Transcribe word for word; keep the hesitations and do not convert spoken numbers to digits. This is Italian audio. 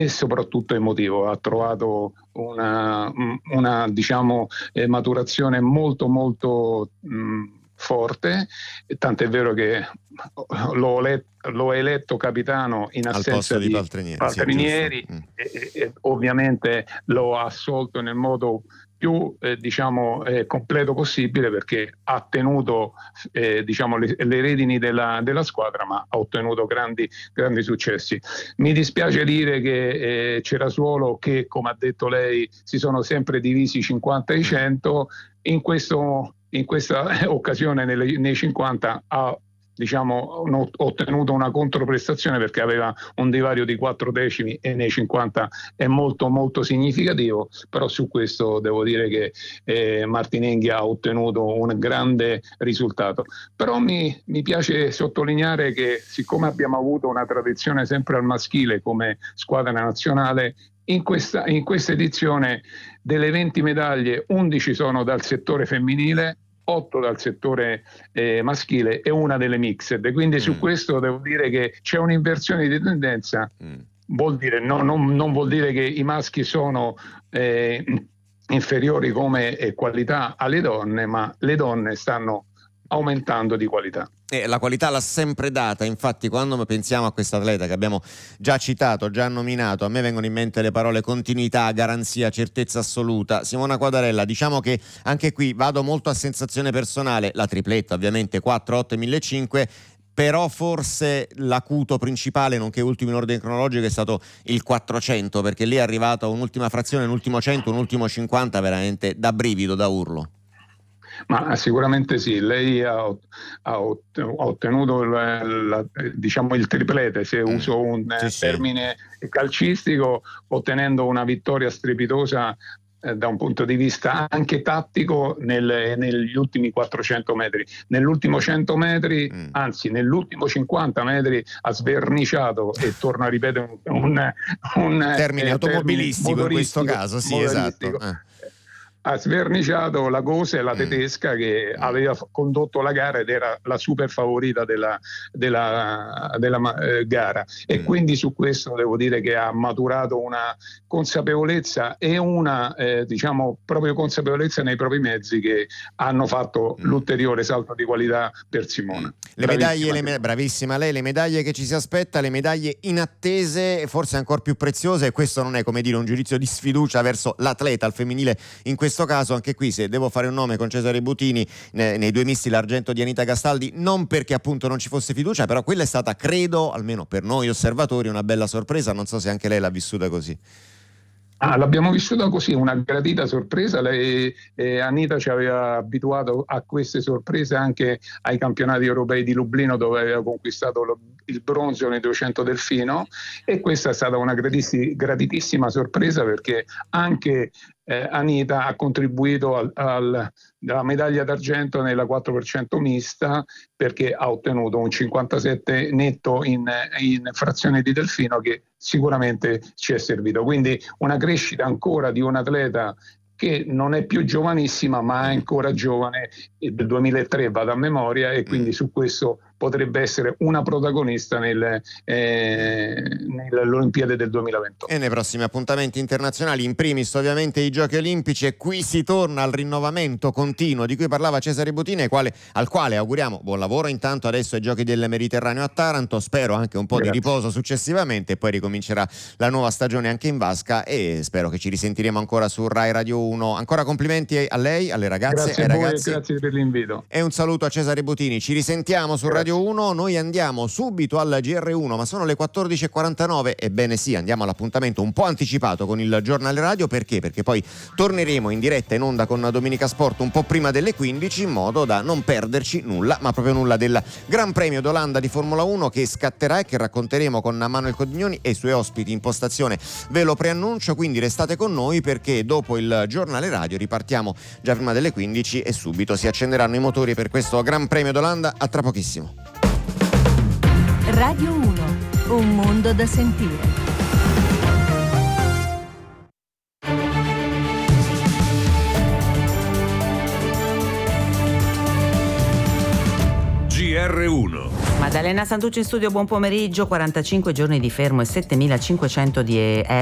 e soprattutto emotivo. Ha trovato una, una diciamo, eh, maturazione molto molto mh, forte, tant'è vero che l'ho, let, l'ho eletto capitano in assenza di, di Paltrinieri, Paltrinieri sì, e, e ovviamente l'ho assolto nel modo più eh, diciamo eh, completo possibile, perché ha tenuto eh, diciamo le, le redini della, della squadra, ma ha ottenuto grandi, grandi successi. Mi dispiace dire che eh, Cerasuolo, che come ha detto lei si sono sempre divisi cinquanta ai cento, in, questo, in questa occasione nelle, nei cinquanta ha diciamo ottenuto una controprestazione, perché aveva un divario di quattro decimi e nei cinquanta è molto molto significativo. Però su questo devo dire che eh, Martinenghi ha ottenuto un grande risultato. Però mi, mi piace sottolineare che, siccome abbiamo avuto una tradizione sempre al maschile come squadra nazionale, in questa, in questa edizione delle venti medaglie undici sono dal settore femminile, otto dal settore eh, maschile e una delle mixed, quindi mm. su questo devo dire che c'è un'inversione di tendenza. mm. Vuol dire, no, non, non vuol dire che i maschi sono eh, inferiori come eh, qualità alle donne, ma le donne stanno aumentando di qualità. E la qualità l'ha sempre data, infatti quando pensiamo a questa atleta che abbiamo già citato, già nominato, a me vengono in mente le parole continuità, garanzia, certezza assoluta. Simona Quadarella, diciamo che anche qui vado molto a sensazione personale, la tripletta ovviamente quattro, otto e millecinquecento, però forse l'acuto principale, nonché ultimo in ordine cronologico, è stato il quattrocento, perché lì è arrivato a un'ultima frazione, un ultimo cento, un ultimo cinquanta veramente da brivido, da urlo. Ma sicuramente sì, lei ha, ha ottenuto la, la, diciamo il triplete, se mm. uso un sì, termine sì. calcistico, ottenendo una vittoria strepitosa eh, da un punto di vista anche tattico nel, negli ultimi quattrocento metri. Nell'ultimo cento metri, mm. anzi nell'ultimo cinquanta metri, ha sverniciato, e torno a ripetere un, un, un termine eh, automobilistico termine in questo caso, sì, esatto. Eh. Ha sverniciato la Gose, la tedesca, che mm. aveva condotto la gara ed era la super favorita della, della, della eh, gara, e mm. quindi su questo devo dire che ha maturato una consapevolezza e una eh, diciamo proprio consapevolezza nei propri mezzi, che hanno fatto mm. l'ulteriore salto di qualità per Simona. Mm. Le medaglie, le me- bravissima lei, le medaglie che ci si aspetta, le medaglie inattese, forse ancora più preziose, e questo non è, come dire, un giudizio di sfiducia verso l'atleta al femminile in questo caso. Anche qui, se devo fare un nome con Cesare Butini, nei, nei due misti l'argento di Anita Gastaldi, non perché appunto non ci fosse fiducia, però quella è stata, credo, almeno per noi osservatori, una bella sorpresa. Non so se anche lei l'ha vissuta così. Ah, l'abbiamo vissuta così, una gradita sorpresa. Lei, eh, Anita ci aveva abituato a queste sorprese anche ai campionati europei di Lublino, dove aveva conquistato lo, il bronzo nei duecento delfino, e questa è stata una graditissima sorpresa, perché anche eh, Anita ha contribuito al, al, alla medaglia d'argento nella quattro per cento mista, perché ha ottenuto un cinquantasette netto in, in frazione di delfino, che sicuramente ci è servito. Quindi una crescita ancora di un atleta che non è più giovanissima, ma è ancora giovane, del duemilatré vado a memoria, e quindi su questo potrebbe essere una protagonista nel, eh, nelle Olimpiadi del duemilaventuno. E nei prossimi appuntamenti internazionali, in primis ovviamente i Giochi Olimpici, e qui si torna al rinnovamento continuo di cui parlava Cesare Butini, quale, al quale auguriamo buon lavoro intanto adesso ai Giochi del Mediterraneo a Taranto, spero anche un po' Grazie. Di riposo successivamente, e poi ricomincerà la nuova stagione anche in vasca, e spero che ci risentiremo ancora su Rai Radio uno. Ancora complimenti a lei, alle ragazze, grazie ai a voi, ragazzi. Grazie per l'invito. E un saluto a Cesare Butini. Ci risentiamo su grazie. Radio uno. Noi andiamo subito al G R uno, ma sono le quattordici e quarantanove. Ebbene sì, andiamo all'appuntamento un po' anticipato con il giornale radio. Perché? Perché poi torneremo in diretta in onda con Domenica Sport un po' prima delle quindici, in modo da non perderci nulla, ma proprio nulla, del Gran Premio d'Olanda di Formula uno, che scatterà e che racconteremo con Manuel Codignoni e i suoi ospiti in postazione. Ve lo preannuncio, quindi restate con noi, perché dopo il giornale radio ripartiamo già prima delle quindici e subito si accenderanno i motori per questo Gran Premio d'Olanda. A tra pochissimo. Radio uno, un mondo da sentire. G R uno. Ma Da Elena Santucci in studio, buon pomeriggio. quarantacinque giorni di fermo e settemilacinquecento di